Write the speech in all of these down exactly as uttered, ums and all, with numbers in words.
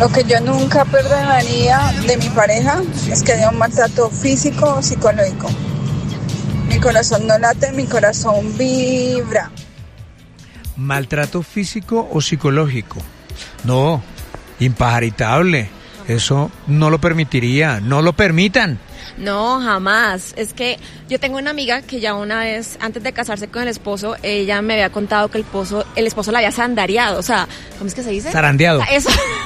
Lo que yo nunca perdonaría de mi pareja es que haya un maltrato físico o psicológico. Mi corazón no late, mi corazón vibra. ¿Maltrato físico o psicológico? No, impajaritable. Eso no lo permitiría, no lo permitan. No, jamás. Es que yo tengo una amiga que ya una vez, antes de casarse con el esposo, ella me había contado que el esposo, el esposo la había zarandeado. O sea, ¿cómo es que se dice? Zarandeado. Eso.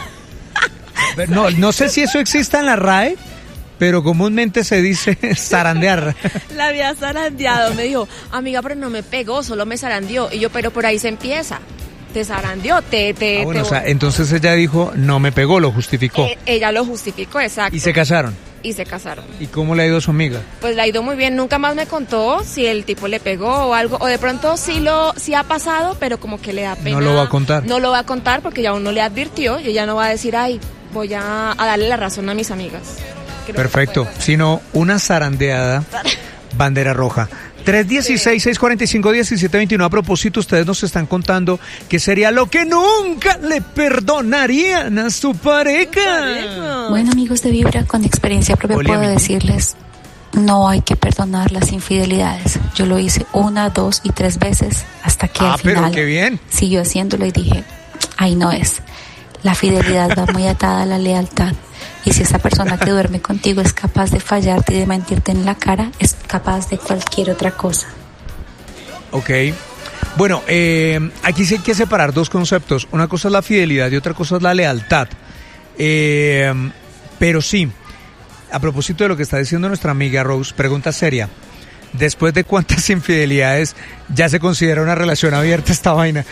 No, no sé si eso exista en la R A E, pero comúnmente se dice zarandear. La había zarandeado. Me dijo, amiga, pero no me pegó, solo me zarandeó. Y yo, pero por ahí se empieza. Te zarandeó, te... te, ah, bueno, te... o sea, entonces ella dijo, no me pegó, lo justificó. Eh, ella lo justificó, exacto. ¿Y se casaron? Y se casaron. ¿Y cómo le ha ido a su amiga? Pues le ha ido muy bien, nunca más me contó si el tipo le pegó o algo, o de pronto sí lo sí ha pasado, pero como que le da pena. No lo va a contar. No lo va a contar porque ya uno le advirtió y ella no va a decir, ay, voy a, a darle la razón a mis amigas. Creo perfecto, sino una zarandeada, bandera roja. tres dieciséis, seiscientos cuarenta y cinco, diecisiete veintiuno. A propósito, ustedes nos están contando que sería lo que nunca le perdonarían a su pareja. Bueno, amigos de Vibra, con experiencia propia Hola, puedo amigo. decirles, no hay que perdonar las infidelidades. Yo lo hice una, dos y tres veces hasta que Ah, al final pero qué bien. siguió haciéndolo y dije, ahí no es. La fidelidad va muy atada a la lealtad. Y si esa persona que duerme contigo es capaz de fallarte y de mentirte en la cara, es capaz de cualquier otra cosa. Ok. Bueno, eh, aquí sí hay que separar dos conceptos. Una cosa es la fidelidad y otra cosa es la lealtad. Eh, pero sí, a propósito de lo que está diciendo nuestra amiga Rose, pregunta seria. ¿Después de cuántas infidelidades ya se considera una relación abierta esta vaina?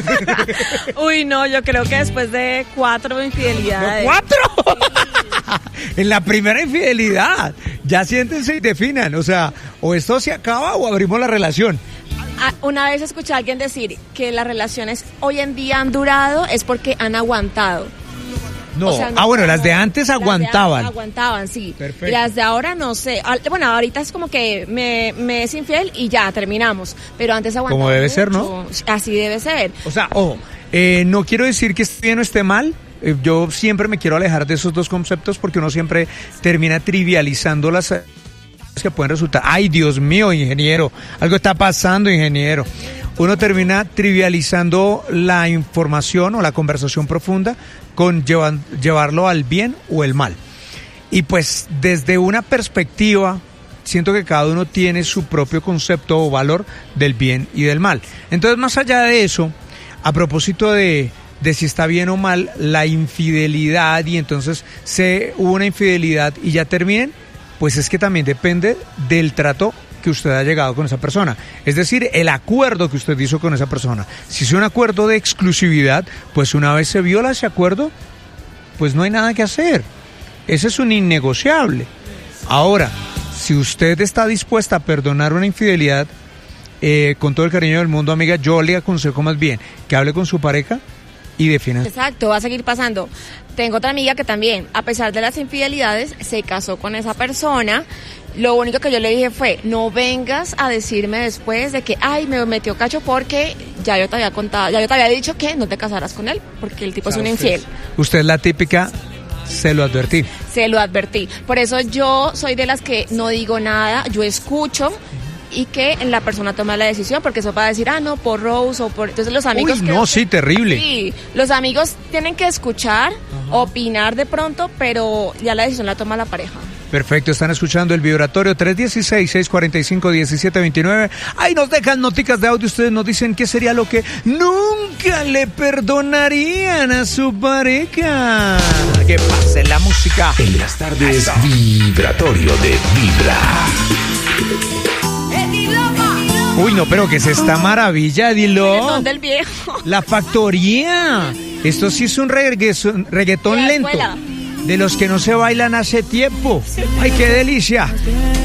Uy, no, yo creo que después de cuatro infidelidades. ¿Cuatro? En la primera infidelidad, ya siéntense y definan, o sea, o esto se acaba o abrimos la relación. Ah, una vez escuché a alguien decir que las relaciones hoy en día han durado es porque han aguantado. No, O sea, no ah bueno, como- las de antes las de aguantaban. antes aguantaban, sí. Perfecto. Las de ahora no sé. Al- Bueno, ahorita es como que me, me es infiel y ya, terminamos. Pero antes aguantaban Como debe mucho. ser, ¿no? Así debe ser. O sea, ojo, eh, no quiero decir que esté bien o esté mal. Eh, yo siempre me quiero alejar de esos dos conceptos porque uno siempre termina trivializando las eh, que pueden resultar. Ay, Dios mío, ingeniero, algo está pasando, ingeniero. Uno termina trivializando la información o la conversación profunda con llevan, llevarlo al bien o el mal. Y pues desde una perspectiva, siento que cada uno tiene su propio concepto o valor del bien y del mal. Entonces, más allá de eso, a propósito de, de si está bien o mal la infidelidad y entonces se hubo una infidelidad y ya terminen, pues es que también depende del trato que usted ha llegado con esa persona. Es decir, el acuerdo que usted hizo con esa persona. Si es un acuerdo de exclusividad, pues una vez se viola ese acuerdo, pues no hay nada que hacer. Ese es un innegociable. Ahora, si usted está dispuesta a perdonar una infidelidad, eh, con todo el cariño del mundo, amiga, yo le aconsejo más bien que hable con su pareja y defina. Exacto, va a seguir pasando. Tengo otra amiga que también, a pesar de las infidelidades, se casó con esa persona. Lo único que yo le dije fue, no vengas a decirme después de que, ay, me metió cacho porque ya yo te había contado, ya yo te había dicho que no te casaras con él, porque el tipo es un infiel. Usted es la típica, se lo advertí. Se lo advertí. Por eso yo soy de las que no digo nada, yo escucho y que la persona tome la decisión, porque eso va a decir, ah, no, por Rose o por... Entonces los amigos... Uy, creo no, que- sí, terrible. Sí, los amigos tienen que escuchar, opinar de pronto, pero ya la decisión la toma la pareja. Perfecto, están escuchando el vibratorio tres dieciséis, seiscientos cuarenta y cinco, diecisiete veintinueve. Ahí nos dejan noticas de audio, ustedes nos dicen qué sería lo que nunca le perdonarían a su pareja. Que pase la música. En las tardes, vibratorio de Vibra. Uy, no, pero que es esta maravilla, dilo. Son del viejo. La factoría. Esto sí es un reggaetón, reggaetón De la lento. escuela. De los que no se bailan hace tiempo. Ay, qué delicia.